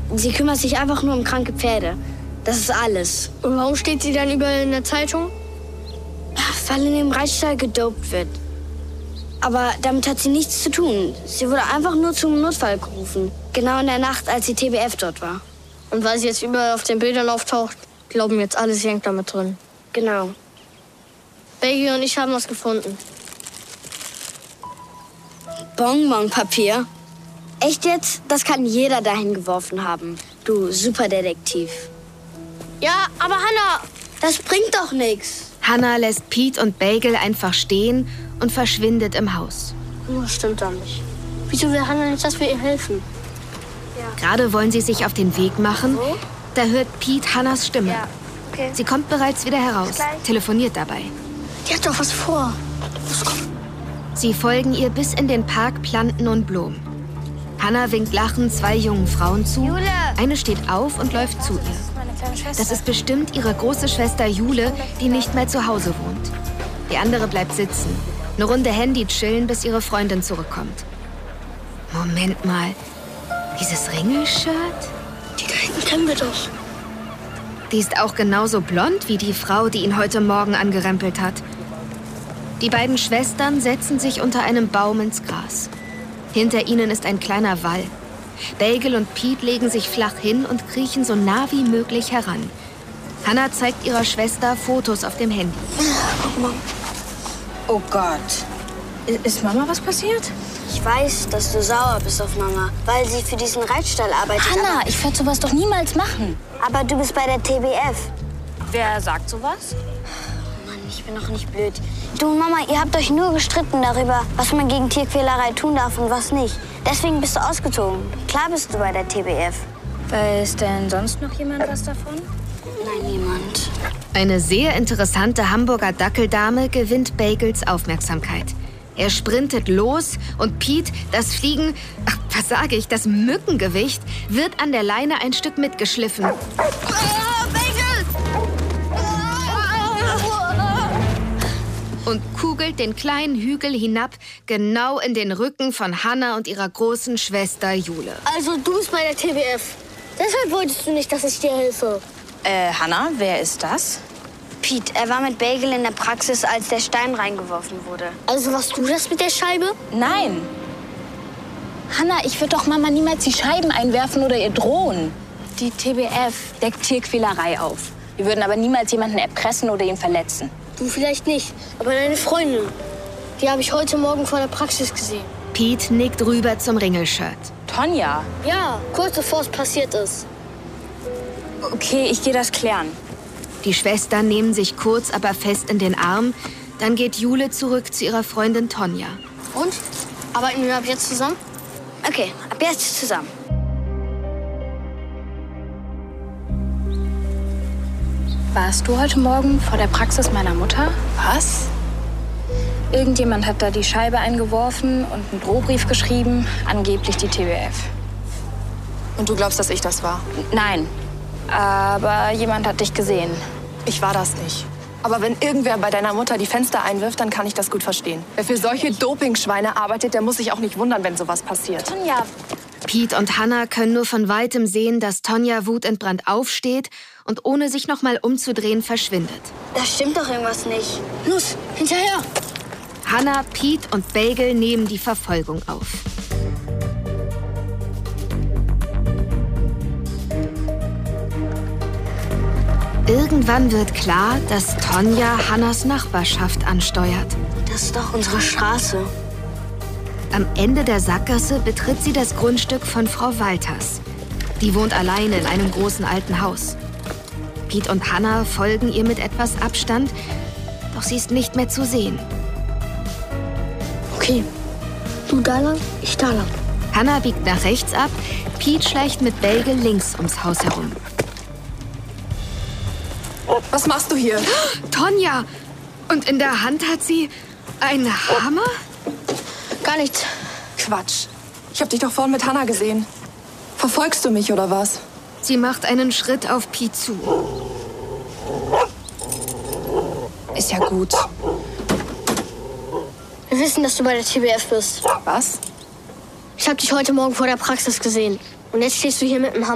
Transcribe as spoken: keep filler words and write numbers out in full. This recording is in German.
Sie kümmert sich einfach nur um kranke Pferde. Das ist alles. Und warum steht sie dann überall in der Zeitung? Weil in dem Reitstall gedopt wird. Aber damit hat sie nichts zu tun. Sie wurde einfach nur zum Notfall gerufen. Genau in der Nacht, als die T B F dort war. Und weil sie jetzt überall auf den Bildern auftaucht, glauben jetzt alle, sie hängt damit drin. Genau. Bagel und ich haben was gefunden. Bonbonpapier? Echt jetzt? Das kann jeder dahin geworfen haben. Du Superdetektiv. Ja, aber Hannah, das bringt doch nichts. Hannah lässt Pete und Bagel einfach stehen und verschwindet im Haus. Oh, stimmt doch nicht. Wieso will Hannah nicht, dass wir ihr helfen? Ja. Gerade wollen sie sich auf den Weg machen, so? Da hört Pete Hannahs Stimme. Ja. Okay. Sie kommt bereits wieder heraus, telefoniert dabei. Die hat doch was vor. Was kommt? Sie folgen ihr bis in den Park Planten und Blumen. Hannah winkt lachend zwei jungen Frauen zu. Jule. Eine steht auf und läuft zu ihr. Das ist bestimmt ihre große Schwester Jule, die nicht mehr zu Hause wohnt. Die andere bleibt sitzen. Eine Runde Handy chillen, bis ihre Freundin zurückkommt. Moment mal. Dieses Ringelshirt? Die da hinten kennen wir doch. Die ist auch genauso blond wie die Frau, die ihn heute Morgen angerempelt hat. Die beiden Schwestern setzen sich unter einem Baum ins Gras. Hinter ihnen ist ein kleiner Wall. Bagel und Pete legen sich flach hin und kriechen so nah wie möglich heran. Hannah zeigt ihrer Schwester Fotos auf dem Handy. Guck mal. Oh Gott. Ist Mama was passiert? Ich weiß, dass du sauer bist auf Mama, weil sie für diesen Reitstall arbeitet. Hannah, ich werde sowas doch niemals machen. Aber du bist bei der T B F. Wer sagt sowas? Mann, ich bin doch nicht blöd. Du und Mama, ihr habt euch nur gestritten darüber, was man gegen Tierquälerei tun darf und was nicht. Deswegen bist du ausgezogen. Klar bist du bei der T B F. Weiß denn sonst noch jemand was davon? Nein, niemand. Eine sehr interessante Hamburger Dackeldame gewinnt Bagels Aufmerksamkeit. Er sprintet los und Pete, das Fliegen, ach, was sage ich, das Mückengewicht, wird an der Leine ein Stück mitgeschliffen. Ah, Bagel! Und kugelt den kleinen Hügel hinab, genau in den Rücken von Hannah und ihrer großen Schwester Jule. Also du bist bei der T B F. Deshalb wolltest du nicht, dass ich dir helfe. Äh, Hannah, wer ist das? Pete, er war mit Bagel in der Praxis, als der Stein reingeworfen wurde. Also warst du das mit der Scheibe? Nein. Hannah, ich würde doch Mama niemals die Scheiben einwerfen oder ihr drohen. Die T B F deckt Tierquälerei auf. Wir würden aber niemals jemanden erpressen oder ihn verletzen. Du vielleicht nicht, aber deine Freundin. Die habe ich heute Morgen vor der Praxis gesehen. Pete nickt rüber zum Ringelshirt. Tonja? Ja, kurz bevor es passiert ist. Okay, ich gehe das klären. Die Schwestern nehmen sich kurz, aber fest in den Arm. Dann geht Jule zurück zu ihrer Freundin Tonja. Und? Arbeiten wir ab jetzt zusammen? Okay, ab jetzt zusammen. Warst du heute Morgen vor der Praxis meiner Mutter? Was? Irgendjemand hat da die Scheibe eingeworfen und einen Drohbrief geschrieben, angeblich die T B F. Und du glaubst, dass ich das war? Nein, aber jemand hat dich gesehen. Ich war das nicht. Aber wenn irgendwer bei deiner Mutter die Fenster einwirft, dann kann ich das gut verstehen. Wer für solche Dopingschweine arbeitet, der muss sich auch nicht wundern, wenn sowas passiert. Tonja. Pete und Hannah können nur von Weitem sehen, dass Tonja wutentbrannt aufsteht und ohne sich noch mal umzudrehen verschwindet. Da stimmt doch irgendwas nicht. Los, hinterher! Hannah, Pete und Bagel nehmen die Verfolgung auf. Irgendwann wird klar, dass Tonja Hannahs Nachbarschaft ansteuert. Das ist doch unsere Straße. Am Ende der Sackgasse betritt sie das Grundstück von Frau Walters. Die wohnt alleine in einem großen alten Haus. Pete und Hannah folgen ihr mit etwas Abstand, doch sie ist nicht mehr zu sehen. Okay, du da lang, ich da lang. Hannah biegt nach rechts ab, Pete schleicht mit Bagel links ums Haus herum. Was machst du hier? Tonja! Und in der Hand hat sie einen Hammer? Gar nichts. Quatsch. Ich hab dich doch vorhin mit Hannah gesehen. Verfolgst du mich oder was? Sie macht einen Schritt auf Pete zu. Ist ja gut. Wir wissen, dass du bei der T B F bist. Was? Ich habe dich heute Morgen vor der Praxis gesehen. Und jetzt stehst du hier mit dem Hammer.